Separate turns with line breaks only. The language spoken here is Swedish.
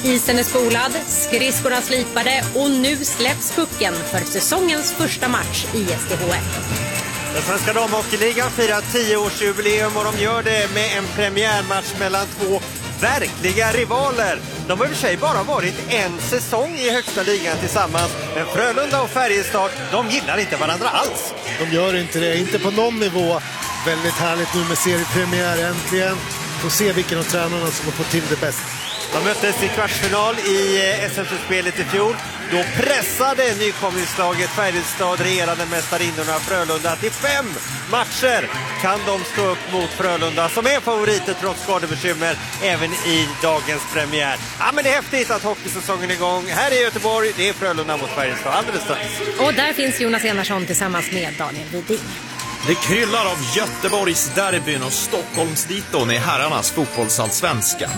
Isen är spolad, skridskorna slipade och nu släpps pucken för säsongens första match i SDHL.
Den svenska damhockeyligan firar 10-årsjubileum och de gör det med en premiärmatch mellan två verkliga rivaler. De har i och för sig bara varit en säsong i högsta ligan tillsammans. Men Frölunda och Färjestad, de gillar inte varandra alls.
De gör inte det, inte på någon nivå. Väldigt härligt nu med seriepremiär äntligen. Får se vilken av tränarna som har fått till det bäst.
De möttes i kvartsfinal i SM-spelet i fjol. Då pressade nykomlingslaget Färjestad regerande mästarinnorna Frölunda till 5 matcher. Kan de stå upp mot Frölunda som är favoriter trots skadebekymmer även i dagens premiär. Ja, men det är häftigt att hockeysäsongen är igång. Här i Göteborg, det är Frölunda mot Färjestad alldeles strax.
Och där finns Jonas Enarsson tillsammans med Daniel Widing.
Det kryllar av Göteborgs derbyn och Stockholmsditon i herrarnas fotbollsallsvenskan.